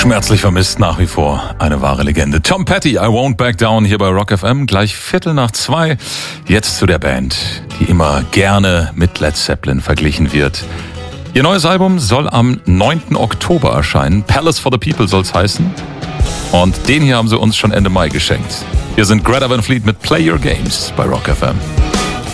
Schmerzlich vermisst nach wie vor eine wahre Legende. Tom Petty, I Won't Back Down hier bei Rock FM. Gleich 1:15. Jetzt zu der Band, die immer gerne mit Led Zeppelin verglichen wird. Ihr neues Album soll am 9. Oktober erscheinen. Palace for the People soll es heißen. Und den hier haben sie uns schon Ende Mai geschenkt. Wir sind Greta Van Fleet mit Play Your Games bei Rock FM.